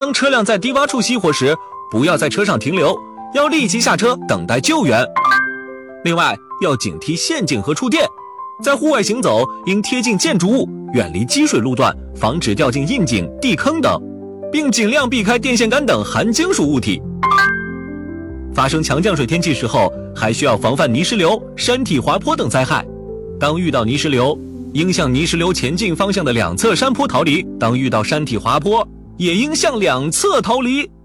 当车辆在低洼处熄火时，不要在车上停留，要立即下车等待救援。另外，要警惕陷阱和触电，在户外行走应贴近建筑物，远离积水路段，防止掉进窨井、地坑等，并尽量避开电线杆等含金属物体。发生强降水天气时候，还需要防范泥石流、山体滑坡等灾害。当遇到泥石流，应向泥石流前进方向的两侧山坡逃离；当遇到山体滑坡，也应向两侧逃离。